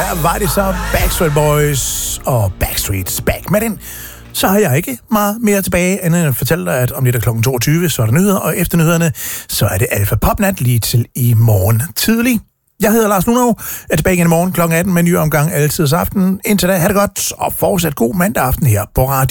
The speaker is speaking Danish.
Der var det så Backstreet Boys og Backstreet's Back. Med den, så har jeg ikke meget mere tilbage, end at fortælle dig, at om lidt kl. 22, så er der nyheder, og efter nyhederne, så er det Alfa Popnat lige til i morgen tidlig. Jeg hedder Lars Lunov, er tilbage igen i morgen kl. 18 med en ny omgang altid aften. Indtil da, ha' det godt, og fortsat god mandag aften her på Radio.